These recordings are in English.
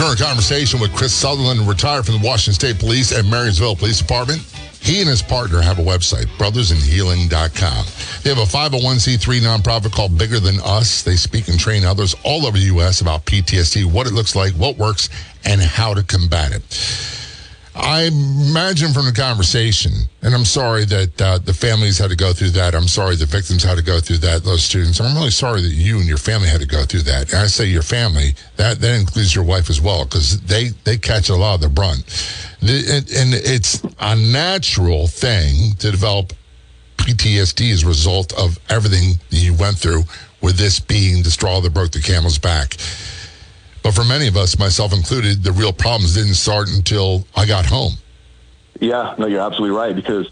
Return to conversation with Chris Sutherland, retired from the Washington State Police and Marysville Police Department. He and his partner have a website, brothersinhealing.com. They have a 501c3 nonprofit called Bigger Than Us. They speak and train others all over the U.S. about PTSD, what it looks like, what works, and how to combat it. I imagine from the conversation, and I'm sorry that the families had to go through that. I'm sorry the victims had to go through that, those students. I'm really sorry that you and your family had to go through that. And I say your family, that includes your wife as well, because they catch a lot of the brunt. And it's a natural thing to develop PTSD as a result of everything that you went through, with this being the straw that broke the camel's back. But for many of us, myself included, the real problems didn't start until I got home. Yeah, no, you're absolutely right. Because,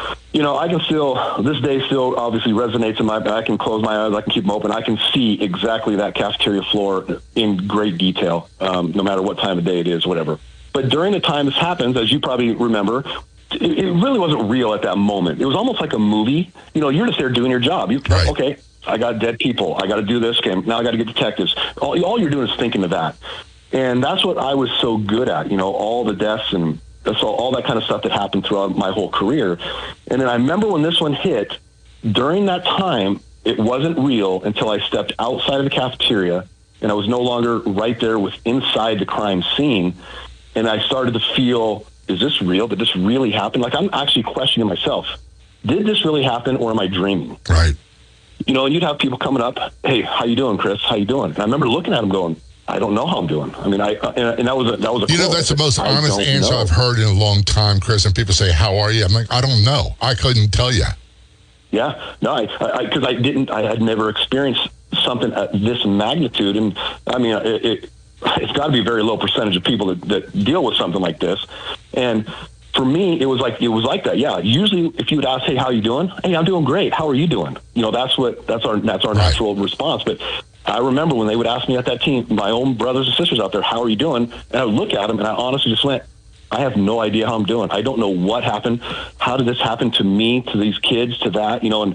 I can still, this day still obviously resonates in my back. I can close my eyes, I can keep them open. I can see exactly that cafeteria floor in great detail, no matter what time of day it is, whatever. But during the time this happens, as you probably remember, it really wasn't real at that moment. It was almost like a movie. You're just there doing your job. Right. Okay, I got dead people. I got to do this. Okay, now I got to get detectives. All you're doing is thinking of that. And that's what I was so good at, all the deaths and all that kind of stuff that happened throughout my whole career. And then I remember when this one hit, during that time, it wasn't real until I stepped outside of the cafeteria and I was no longer right there inside the crime scene. And I started to feel, is this real? Did this really happen? Like, I'm actually questioning myself. Did this really happen, or am I dreaming? Right. And you'd have people coming up, hey, how you doing, Chris? How you doing? And I remember looking at them going, I don't know how I'm doing. I mean, and that was a quote. That's the most honest answer I've heard in a long time, Chris. And people say, how are you? I'm like, I don't know. I couldn't tell you. Yeah, no, because I had never experienced something at this magnitude. And I mean, it's got to be a very low percentage of people that deal with something like this. And for me, it was like that. Yeah. Usually if you would ask, hey, how you doing? Hey, I'm doing great. How are you doing? That's our natural response. But I remember when they would ask me at that team, my own brothers and sisters out there, how are you doing? And I would look at them and I honestly just went, I have no idea how I'm doing. I don't know what happened. How did this happen to me, to these kids, to that, and